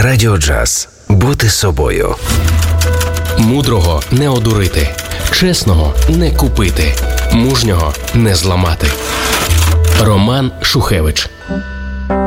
Радіо Джаз. Бути собою. Мудрого не одурити, чесного не купити, мужнього не зламати. Роман Шухевич.